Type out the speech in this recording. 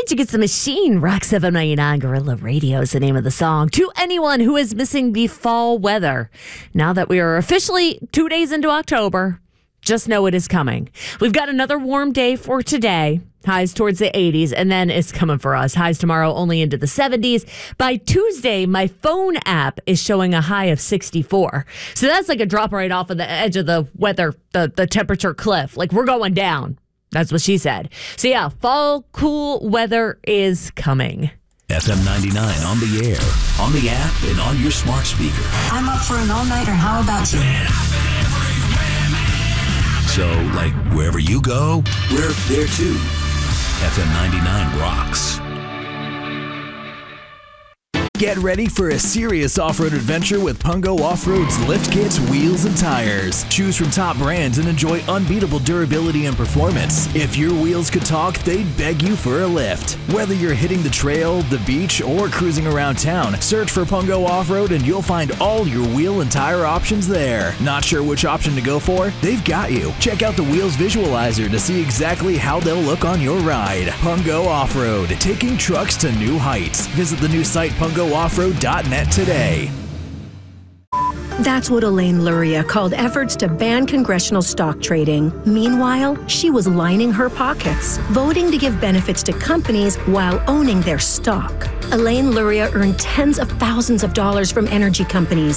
Rage Against the Machine, Rock 799, Gorilla Radio is the name of the song. To anyone who is missing the fall weather, now that we are officially 2 days into October, just know it is coming. We've got another warm day for today. Highs towards the 80s, and then it's coming for us. Highs tomorrow only into the 70s. By Tuesday, my phone app is showing a high of 64. So that's like a drop right off of the edge of the weather, the temperature cliff. Like, we're going down. That's what she said. So yeah, fall cool weather is coming. FM 99 on the air, on the app, and on your smart speaker. I'm up for an all-nighter. How about you? So, like, wherever you go, we're there too. FM 99 rocks. Get ready for a serious off-road adventure with Pungo Off-Road's lift kits, wheels, and tires. Choose from top brands and enjoy unbeatable durability and performance. If your wheels could talk, they'd beg you for a lift. Whether you're hitting the trail, the beach, or cruising around town, search for Pungo Off-Road and you'll find all your wheel and tire options there. Not sure which option to go for? They've got you. Check out the Wheels Visualizer to see exactly how they'll look on your ride. Pungo Off-Road, taking trucks to new heights. Visit the new site pungooffroad.net today. That's what Elaine Luria called efforts to ban congressional stock trading. Meanwhile, she was lining her pockets, voting to give benefits to companies while owning their stock. Elaine Luria earned tens of thousands of dollars from energy companies